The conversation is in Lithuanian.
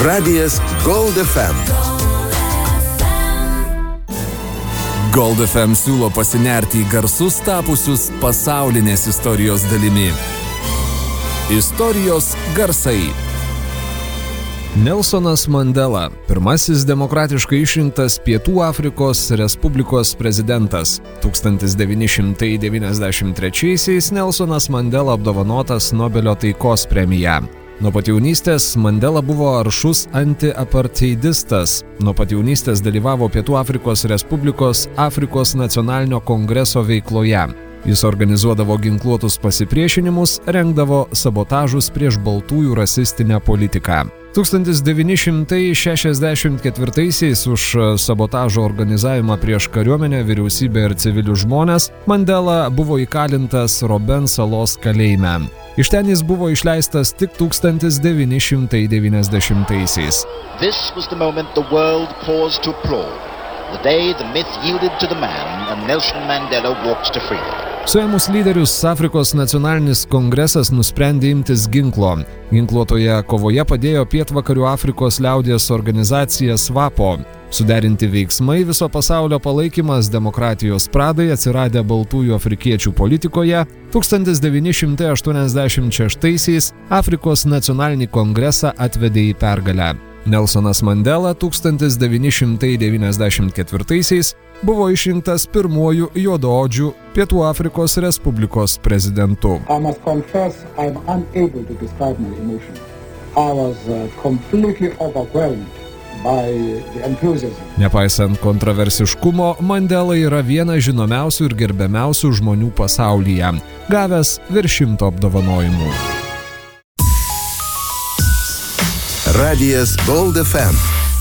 Radijas Gold FM. Gold FM siūlo pasinerti į garsus tapusius pasaulinės istorijos dalimi. Istorijos garsai. Nelsonas Mandela, pirmasis demokratiškai išrinktas Pietų Afrikos Respublikos prezidentas. 1993-aisiais Nelsonas Mandela apdovanotas Nobelio taikos premija. Nuo pat jaunystės Mandela buvo aršus anti-apartheidistas. Nuo pat jaunystės dalyvavo Pietų Afrikos Respublikos Afrikos nacionalinio kongreso veikloje. Jis organizuodavo ginkluotus pasipriešinimus, rengdavo sabotažus prieš baltųjų rasistinę politiką. 1964-aisiais už sabotažo organizavimą prieš kariuomenę, vyriausybę ir civilius žmones Mandela buvo įkalintas Robben salos kalėjime. Iš ten jis buvo išleistas tik 1990-aisiais. This was the moment the world paused to applaud. The day the myth yielded to the man and Nelson Mandela walked to freedom. Suėmus lyderius, Afrikos nacionalinis kongresas nusprendė imtis ginklo. Ginkluotoje kovoje padėjo Pietvakarių Afrikos liaudies organizacija SWAPO. Suderinti veiksmai, viso pasaulio palaikymas demokratijos pradai atsiradę baltųjų afrikiečių politikoje 1986-aisiais Afrikos nacionalinį kongresą atvedė į pergalę. Nelsonas Mandela 1994-aisiais buvo išrinktas pirmuoju juodaodžių Pietų Afrikos Respublikos prezidentu. I must confess I am unable to describe my emotion. I was completely overwhelmed by the enthusiasm. Nepaisant kontroversiškumo, Mandela yra vienas žinomiausių ir gerbiamiausių žmonių pasaulyje, gavęs virš 100 apdovanojimų. Radijas Gold FM.